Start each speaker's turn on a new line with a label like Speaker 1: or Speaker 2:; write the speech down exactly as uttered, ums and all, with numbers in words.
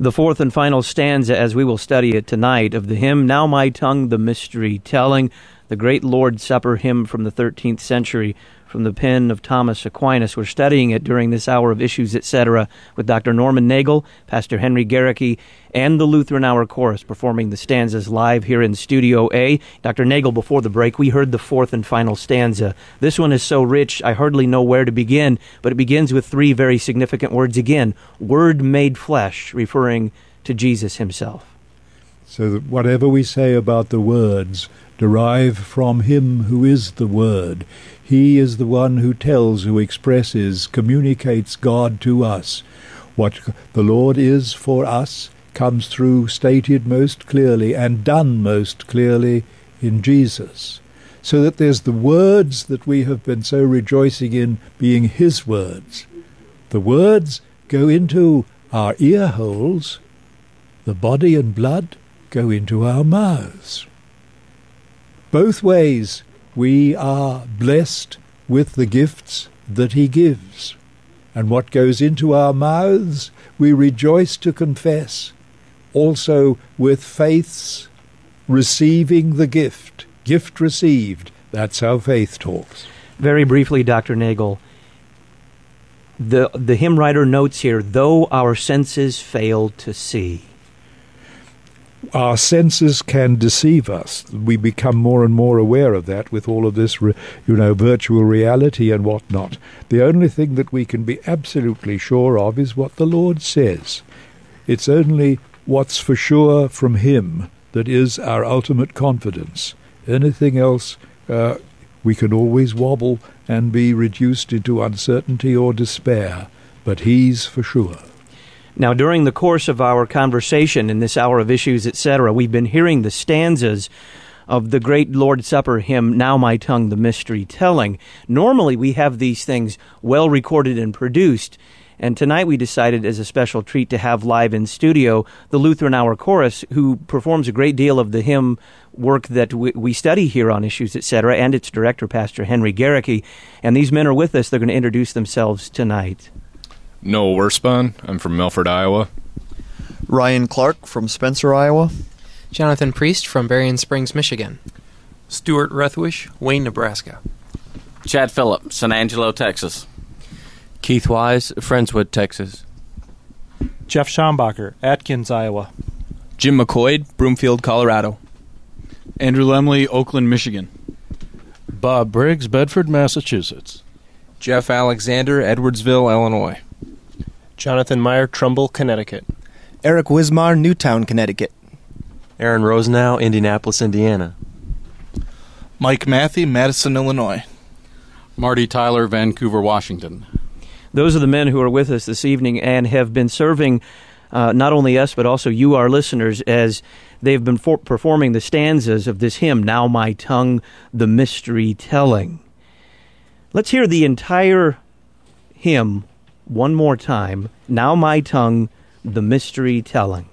Speaker 1: The fourth and final stanza, as we will study it tonight, of the hymn, Now My Tongue the Mystery Telling, the great Lord's Supper hymn from the thirteenth century, from the pen of Thomas Aquinas. We're studying it during this hour of Issues, et cetera, with Doctor Norman Nagel, Pastor Henry Garricky, and the Lutheran Hour Chorus performing the stanzas live here in Studio A. Doctor Nagel, before the break, we heard the fourth and final stanza. This one is so rich, I hardly know where to begin, but it begins with three very significant words again. Word made flesh, referring to Jesus himself.
Speaker 2: So that whatever we say about the words derive from him who is the Word. He is the one who tells, who expresses, communicates God to us. What the Lord is for us comes through stated most clearly and done most clearly in Jesus. So that there's the words that we have been so rejoicing in being his words. The words go into our ear holes. The body and blood go into our mouths. Both ways we are blessed with the gifts that he gives. And what goes into our mouths, we rejoice to confess. Also with faith's receiving the gift, gift received. That's how faith talks.
Speaker 1: Very briefly, Doctor Nagel, the, the hymn writer notes here, though our senses fail to see.
Speaker 2: Our senses can deceive us. We become more and more aware of that with all of this, you know, virtual reality and whatnot. The only thing that we can be absolutely sure of is what the Lord says. It's only what's for sure from him that is our ultimate confidence. Anything else, uh, we can always wobble and be reduced into uncertainty or despair, but he's for sure.
Speaker 1: Now, during the course of our conversation in this hour of Issues, et cetera, we've been hearing the stanzas of the great Lord's Supper hymn, Now My Tongue the Mystery Telling. Normally, we have these things well recorded and produced, and tonight we decided as a special treat to have live in studio the Lutheran Hour Chorus, who performs a great deal of the hymn work that we, we study here on Issues, et cetera, and its director, Pastor Henry Garricky. And these men are with us. They're going to introduce themselves tonight.
Speaker 3: Noel Werspun. I'm from Milford, Iowa.
Speaker 4: Ryan Clark from Spencer, Iowa.
Speaker 5: Jonathan Priest from Berrien Springs, Michigan.
Speaker 6: Stuart Rethwish, Wayne, Nebraska.
Speaker 7: Chad Phillip, San Angelo, Texas.
Speaker 8: Keith Wise, Friendswood, Texas.
Speaker 9: Jeff Schombacher, Atkins, Iowa.
Speaker 10: Jim McCoy, Broomfield, Colorado.
Speaker 11: Andrew Lemley, Oakland, Michigan.
Speaker 12: Bob Briggs, Bedford, Massachusetts.
Speaker 13: Jeff Alexander, Edwardsville, Illinois.
Speaker 14: Jonathan Meyer, Trumbull, Connecticut.
Speaker 15: Eric Wismar, Newtown, Connecticut.
Speaker 16: Aaron Rosenau, Indianapolis, Indiana.
Speaker 17: Mike Matthey, Madison, Illinois.
Speaker 18: Marty Tyler, Vancouver, Washington.
Speaker 1: Those are the men who are with us this evening and have been serving uh, not only us but also you, our listeners, as they've been for- performing the stanzas of this hymn, Now My Tongue the Mystery Telling. Let's hear the entire hymn one more time. Now My Tongue, the Mystery Telling.